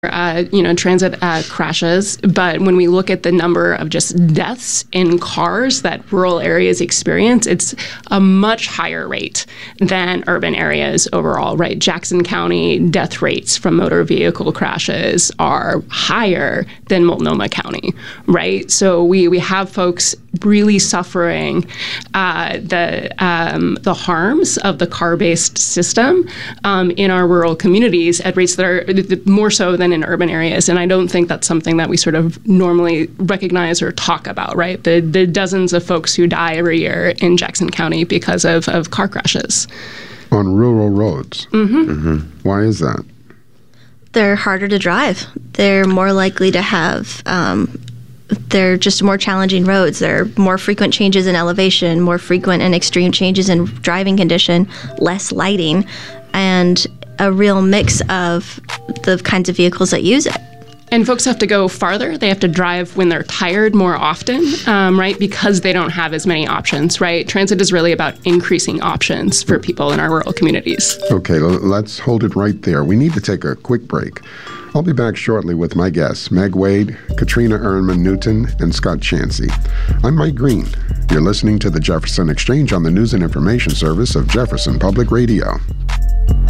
transit crashes, but when we look at the number of just deaths in cars that rural areas experience, it's a much higher rate than urban areas overall, right? Jackson County death rates from motor vehicle crashes are higher than Multnomah County, right? So we have folks really suffering the harms of the car-based system in our rural communities at rates that are more so than in urban areas. And I don't think that's something that we sort of normally recognize or talk about, right? The dozens of folks who die every year in Jackson County because of car crashes. On rural roads? Mm-hmm. Mm-hmm. Why is that? They're harder to drive. They're more likely to have they're just more challenging roads. There are more frequent changes in elevation, more frequent and extreme changes in driving condition, less lighting, and a real mix of the kinds of vehicles that use it. And folks have to go farther. They have to drive when they're tired more often, right? Because they don't have as many options, right? Transit is really about increasing options for people in our rural communities. Okay, let's hold it right there. We need to take a quick break. I'll be back shortly with my guests, Meg Wade, Katrina Ernman-Newton, and Scott Chansey. I'm Mike Green. You're listening to the Jefferson Exchange on the News and Information Service of Jefferson Public Radio.